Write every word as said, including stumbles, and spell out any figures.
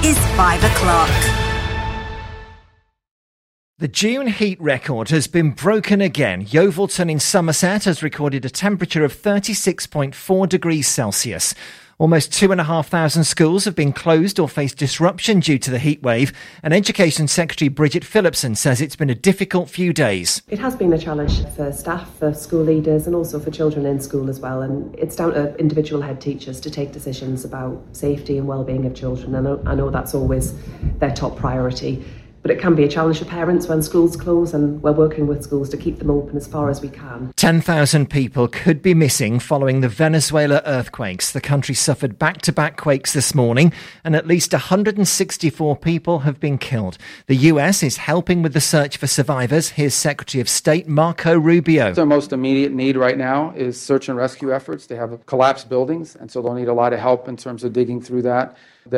is five o'clock. The June heat record has been broken again. Yeovilton in Somerset has recorded a temperature of thirty-six point four degrees Celsius. Almost two and a half thousand schools have been closed or faced disruption due to the heatwave, and Education Secretary Bridget Phillipson says it's been a difficult few days. It has been a challenge for staff, for school leaders and also for children in school as well, and it's down to individual head teachers to take decisions about safety and well-being of children. I know, I know that's always their top priority. But it can be a challenge for parents when schools close, and we're working with schools to keep them open as far as we can. ten thousand people could be missing following the Venezuela earthquakes. The country suffered back-to-back quakes this morning, and at least one hundred sixty-four people have been killed. The U S is helping with the search for survivors. Here's Secretary of State Marco Rubio. Their most immediate need right now is search and rescue efforts. They have collapsed buildings, and so they'll need a lot of help in terms of digging through that.